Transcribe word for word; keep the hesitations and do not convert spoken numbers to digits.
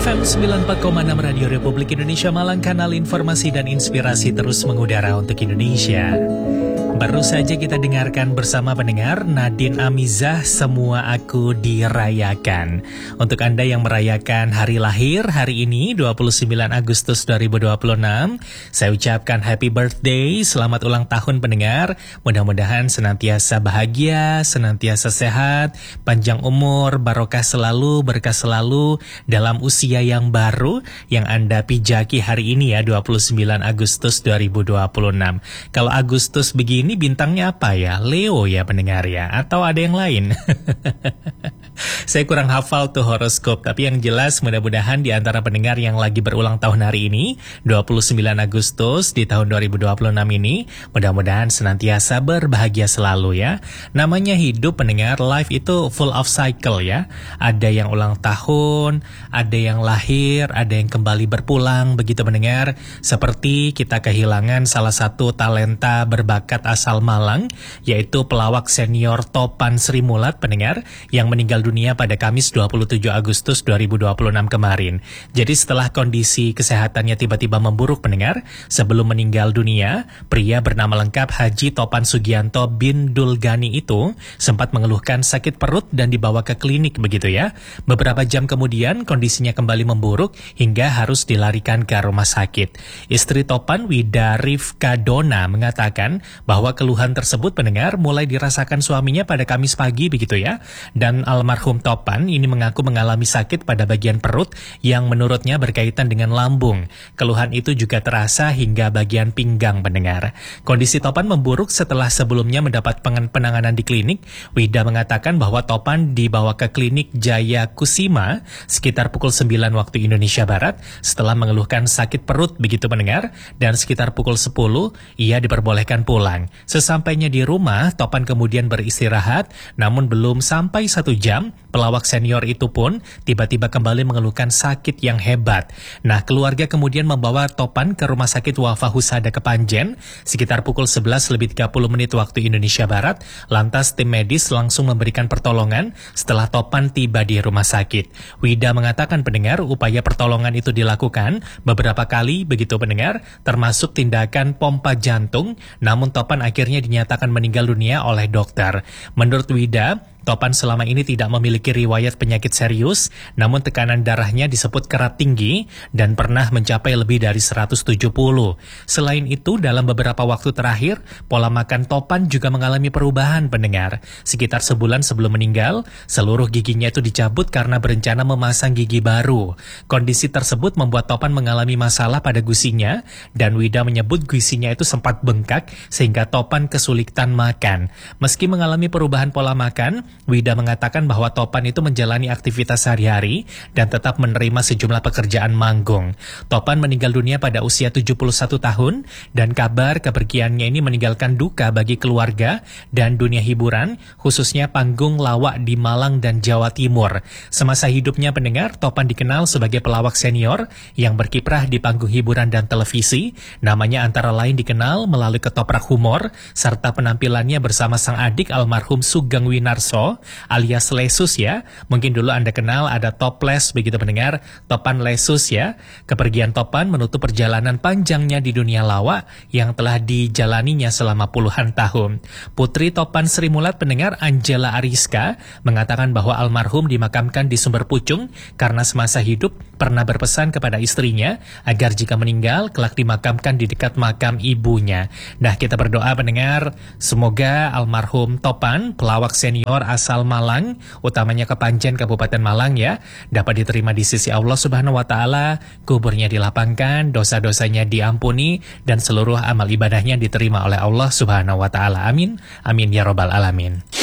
F M sembilan puluh empat koma enam Radio Republik Indonesia Malang, kanal informasi dan inspirasi terus mengudara untuk Indonesia. Baru saja kita dengarkan bersama pendengar Nadine Amizah, Semua Aku Dirayakan. Untuk Anda yang merayakan hari lahir hari ini dua puluh sembilan Agustus dua ribu dua puluh enam, saya ucapkan happy birthday, selamat ulang tahun pendengar. Mudah-mudahan senantiasa bahagia, senantiasa sehat, panjang umur, barokah selalu, berkah selalu dalam usia yang baru yang Anda pijaki hari ini ya, dua puluh sembilan Agustus dua ribu dua puluh enam. Kalau Agustus begini bintangnya apa ya? Leo ya pendengar ya? Atau ada yang lain? Saya kurang hafal tuh horoskop, tapi yang jelas mudah-mudahan di antara pendengar yang lagi berulang tahun hari ini, dua puluh sembilan Agustus di tahun dua ribu dua puluh enam ini, mudah-mudahan senantiasa berbahagia selalu ya. Namanya hidup pendengar, life itu full of cycle ya. Ada yang ulang tahun, ada yang lahir, ada yang kembali berpulang, begitu pendengar. Seperti kita kehilangan salah satu talenta berbakat asal Malang, yaitu pelawak senior Topan Sri Mulat pendengar, yang meninggal dunia pada Kamis dua puluh tujuh Agustus dua ribu dua puluh enam kemarin. Jadi setelah kondisi kesehatannya tiba-tiba memburuk pendengar, sebelum meninggal dunia, pria bernama lengkap Haji Topan Sugianto bin Dulgani itu sempat mengeluhkan sakit perut dan dibawa ke klinik begitu ya. Beberapa jam kemudian kondisinya kembali memburuk hingga harus dilarikan ke rumah sakit. Istri Topan, Wida Rifka Dona, mengatakan bahwa keluhan tersebut pendengar mulai dirasakan suaminya pada Kamis pagi begitu ya. Dan almarhum Topan ini mengaku mengalami sakit pada bagian perut yang menurutnya berkaitan dengan lambung. Keluhan itu juga terasa hingga bagian pinggang pendengar. Kondisi Topan memburuk setelah sebelumnya mendapat penanganan di klinik. Wida mengatakan bahwa Topan dibawa ke klinik Jaya Kusima sekitar pukul sembilan waktu Indonesia Barat setelah mengeluhkan sakit perut begitu pendengar, dan sekitar pukul sepuluh ia diperbolehkan pulang. Sesampainya di rumah, Topan kemudian beristirahat, namun belum sampai satu jam, pelawak senior itu pun tiba-tiba kembali mengeluhkan sakit yang hebat. Nah, keluarga kemudian membawa Topan ke Rumah Sakit Wafa Husada Kepanjen sekitar pukul sebelas lebih tiga puluh menit waktu Indonesia Barat. Lantas tim medis langsung memberikan pertolongan setelah Topan tiba di rumah sakit. Wida mengatakan pendengar, upaya pertolongan itu dilakukan beberapa kali begitu pendengar, termasuk tindakan pompa jantung, namun Topan akhirnya dinyatakan meninggal dunia oleh dokter. Menurut Wida, Topan selama ini tidak memiliki riwayat penyakit serius, namun tekanan darahnya disebut kerap tinggi dan pernah mencapai lebih dari seratus tujuh puluh. Selain itu, dalam beberapa waktu terakhir, pola makan Topan juga mengalami perubahan pendengar. Sekitar sebulan sebelum meninggal, seluruh giginya itu dicabut karena berencana memasang gigi baru. Kondisi tersebut membuat Topan mengalami masalah pada gusinya, dan Wida menyebut gusinya itu sempat bengkak sehingga Topan kesulitan makan. Meski mengalami perubahan pola makan, Wida mengatakan bahwa Topan itu menjalani aktivitas sehari-hari dan tetap menerima sejumlah pekerjaan manggung. Topan meninggal dunia pada usia tujuh puluh satu tahun, dan kabar kepergiannya ini meninggalkan duka bagi keluarga dan dunia hiburan, khususnya panggung lawak di Malang dan Jawa Timur. Semasa hidupnya pendengar, Topan dikenal sebagai pelawak senior yang berkiprah di panggung hiburan dan televisi. Namanya antara lain dikenal melalui ketoprak humor, serta penampilannya bersama sang adik almarhum Sugeng Winarso alias Lesus ya. Mungkin dulu Anda kenal ada Toples begitu pendengar, Topan Lesus ya. Kepergian Topan menutup perjalanan panjangnya di dunia lawak yang telah dijalaninya selama puluhan tahun. Putri Topan Sri Mulat pendengar, Angela Ariska, mengatakan bahwa almarhum dimakamkan di Sumber Pucung karena semasa hidup pernah berpesan kepada istrinya agar jika meninggal kelak dimakamkan di dekat makam ibunya. Nah, kita berdoa pendengar, semoga almarhum Topan, pelawak senior asal Malang, utamanya Kepanjen Kabupaten Malang ya, dapat diterima di sisi Allah Subhanahu wa taala, kuburnya dilapangkan, dosa-dosanya diampuni, dan seluruh amal ibadahnya diterima oleh Allah Subhanahu wa taala. Amin. Amin ya rabbal alamin.